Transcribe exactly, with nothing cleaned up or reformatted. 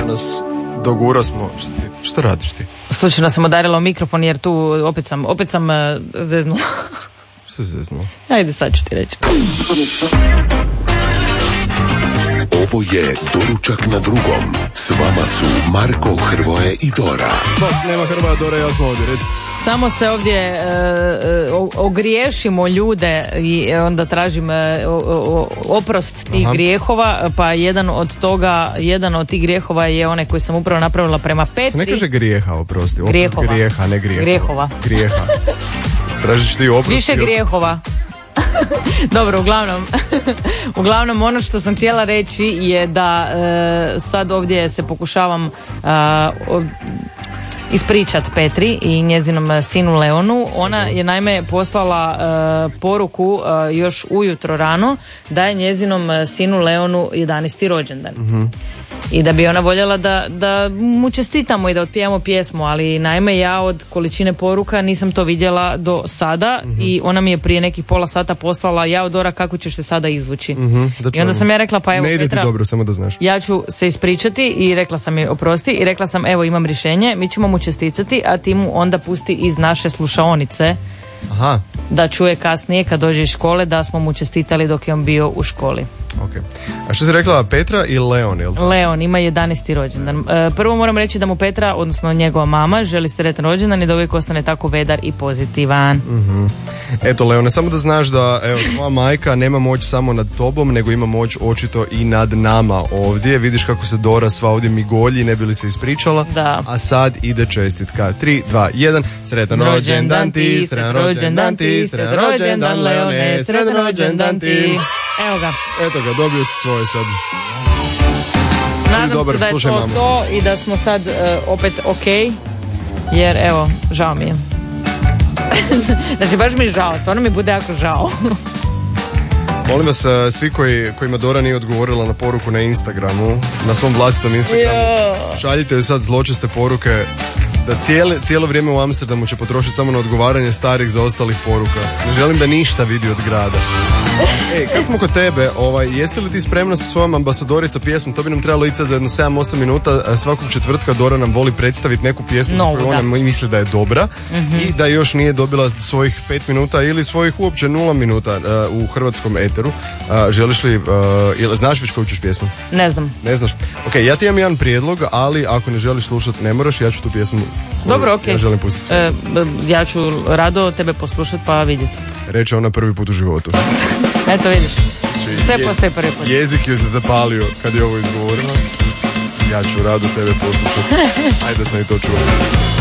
nas dogura smo. Što, ti, što radiš ti? Slučajno sam udarila u mikrofon jer tu opet sam, opet sam uh, zeznula. Što se zeznula? Ajde, sad ću ti reći. Ovo je Doručak na drugom. S vama su Marko, Hrvoje i Dora. Pa, nema Hrvoja, Dora, ja smo ovdje, reci. Samo se ovdje uh, ogriješimo ljude i onda tražim uh, oprost tih Aha. grijehova, pa jedan od toga, jedan od tih grijehova je onaj koji sam upravo napravila prema Petri. Se ne kaže grijeha, oprosti. Oprost grijehova. Grijeha, ne grijehova. Grijehova. Grijeha. Tražiš ti oprost. Više grijehova. Dobro, uglavnom uglavnom ono što sam htjela reći je da e, sad ovdje se pokušavam e, o, ispričat Petri i njezinom sinu Leonu. Ona je naime poslala e, poruku e, još ujutro rano da je njezinom sinu Leonu jedanaesti rođendan. Mm-hmm. I da bi ona voljela da, da mu čestitamo i da otpijemo pjesmu, ali naime ja od količine poruka nisam to vidjela do sada mm-hmm. i ona mi je prije nekih pola sata poslala: ja Dora, kako ćeš se sada izvući? Mm-hmm, I onda sam ja rekla, pa evo ne ide Petra, ti dobro, samo da znaš. Ja ću se ispričati i rekla sam je oprosti i rekla sam evo imam rješenje, mi ćemo mu čestitati, a ti mu onda pusti iz naše slušaonice. Aha. Da čuje kasnije kad dođe iz škole da smo mu čestitali dok je on bio u školi. Okay. A što si rekla, Petra i Leon? Jel? Leon ima jedanaesti rođendan. E, prvo moram reći da mu Petra, odnosno njegova mama, želi sretan rođendan i da uvijek ostane tako vedar i pozitivan. Mm-hmm. Eto Leone, samo da znaš da evo, tvoja majka nema moć samo nad tobom, nego ima moć očito i nad nama ovdje. Vidiš kako se Dora sva ovdje migolji, ne bi li se ispričala. Da. A sad ide čestitka. tri, dva, jedan. Sretan rođendan ti, sretan rođendan ti, sretan rođendan Leone, sretan rođendan ti. Evo ga. Eto ga, dobio si svoje sad. Nadam dobar, se da je to mamu. To i da smo sad uh, opet ok, jer evo, žao mi je. Znači baš mi je žao, stvarno mi bude jako žao. Molim vas, svi koji, kojima Dora nije odgovorila na poruku na Instagramu, na svom vlastitom Instagramu, yeah. šaljite joj sad zločeste poruke da cijele, cijelo vrijeme u Amsterdamu će potrošiti samo na odgovaranje starih zaostalih poruka. Ne želim da ništa vidi od grada. Ej, kad smo kod tebe, ovaj, jesi li ti spremna sa svojom ambasadorica pjesmom? To bi nam trebalo ići za jedno sedam osam minuta. Svakog četvrtka Dora nam voli predstaviti neku pjesmu no, za koju ona misli da je dobra mm-hmm. i da još nije dobila svojih pet minuta ili svojih uopće nula minuta uh, u hrvatskom eteru. Uh, želiš li, uh, ili, znaš već koju ćeš pjesmu? Ne znam. Ne znaš? Ok, ja ti imam jedan prijedlog, ali ako ne želiš slušati, ne moraš, ja ću tu pjesmu dobro, ok. Ja želim pustiti svoju. E, ja ću rado tebe poslušati pa vidjeti. Reče ona prvi put u životu. Eto vidiš, sve je, postoji prvi put. Jezik ju se zapalio kad je ovo izgovorila. Ja ću rado tebe poslušati. Ajde da sam i to čuo.